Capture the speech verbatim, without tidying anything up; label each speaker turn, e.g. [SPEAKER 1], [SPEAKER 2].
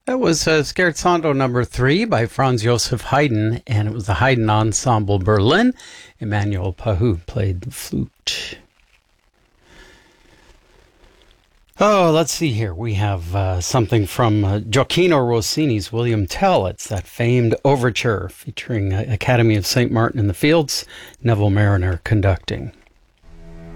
[SPEAKER 1] That was uh, Scherzando number three by Franz Joseph Haydn, and it was the Haydn Ensemble Berlin. Emmanuel Pahou played the flute. Oh, let's see here. We have uh, something from uh, Gioacchino Rossini's William Tell. It's that famed overture featuring uh, Academy of Saint Martin in the Fields, Neville Mariner conducting.